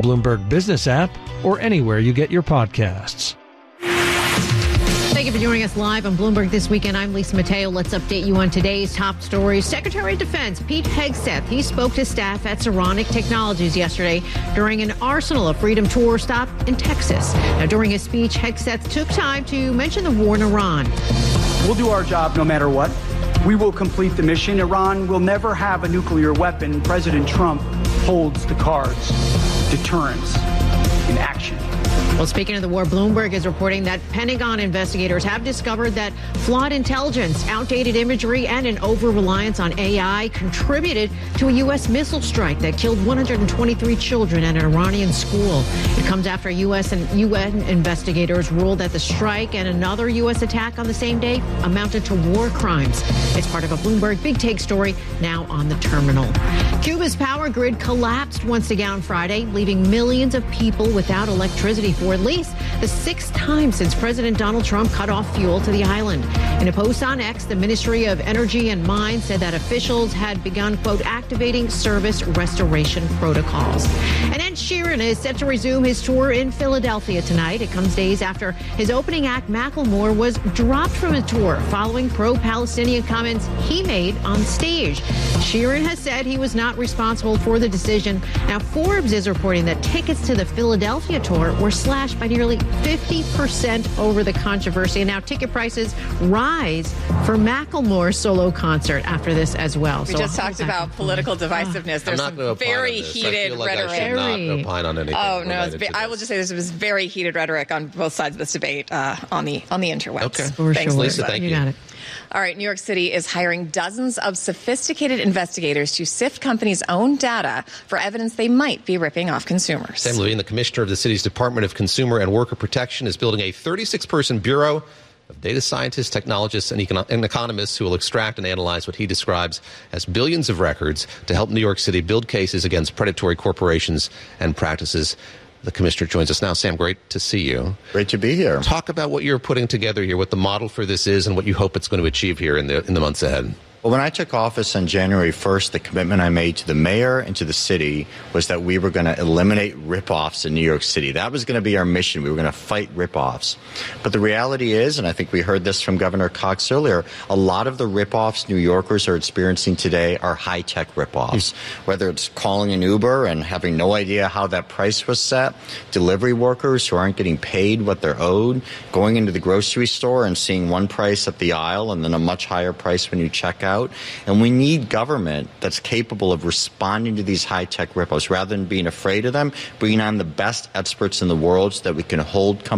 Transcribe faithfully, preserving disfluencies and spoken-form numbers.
Bloomberg Business app, or anywhere you get your podcasts. Thank you for joining us live on Bloomberg This Weekend. I'm Lisa Mateo. Let's update you on today's top stories. Secretary of Defense Pete Hegseth, he spoke to staff at Saronic Technologies yesterday during an Arsenal of Freedom tour stop in Texas. Now, during his speech, Hegseth took time to mention the war in Iran. We'll do our job no matter what. We will complete the mission. Iran will never have a nuclear weapon. President Trump holds the cards. Deterrence in action. Well, speaking of the war, Bloomberg is reporting that Pentagon investigators have discovered that flawed intelligence, outdated imagery, and an over-reliance on A I contributed to a U S missile strike that killed one hundred twenty-three children at an Iranian school. It comes after U S and U N investigators ruled that the strike and another U S attack on the same day amounted to war crimes. It's part of a Bloomberg Big Take story now on the terminal. Cuba's power grid collapsed once again on Friday, leaving millions of people without electricity for at least the sixth time since President Donald Trump cut off fuel to the island. In a post on X, the Ministry of Energy and Mines said that officials had begun, quote, activating service restoration protocols. And Ed Sheeran is set to resume his tour in Philadelphia tonight. It comes days after his opening act, Macklemore, was dropped from a tour following pro-Palestinian comments he made on stage. Sheeran has said he was not responsible for the decision. Now, Forbes is reporting that tickets to the Philadelphia tour were slashed by nearly fifty percent over the controversy. And now ticket prices rise for Macklemore's solo concert after this as well. We so just talked about political divisiveness. There's some very heated I feel like rhetoric. I should not opine on anything. Oh no! It's, to I will just say this was very heated rhetoric on both sides of this debate uh, on the on the interwebs. Okay, for thanks, sure. Lisa. Thank you. You got it. All right, New York City is hiring dozens of sophisticated investigators to sift companies' own data for evidence they might be ripping off consumers. Sam Levine, the commissioner of the city's Department of Consumer and Worker Protection, is building a thirty-six person bureau of data scientists, technologists, and, econ- and economists who will extract and analyze what he describes as billions of records to help New York City build cases against predatory corporations and practices. The commissioner joins us now. Sam, great to see you. Great to be here. Talk about what you're putting together here, what the model for this is, and what you hope it's going to achieve here in the in the months ahead. Well, when I took office on January first, the commitment I made to the mayor and to the city was that we were going to eliminate ripoffs in New York City. That was going to be our mission. We were going to fight ripoffs. But the reality is, and I think we heard this from Governor Cox earlier, a lot of the ripoffs New Yorkers are experiencing today are high-tech ripoffs. Mm. Whether it's calling an Uber and having no idea how that price was set, delivery workers who aren't getting paid what they're owed, going into the grocery store and seeing one price at the aisle and then a much higher price when you check out. And we need government that's capable of responding to these high-tech ripoffs rather than being afraid of them, bringing on the best experts in the world so that we can hold companies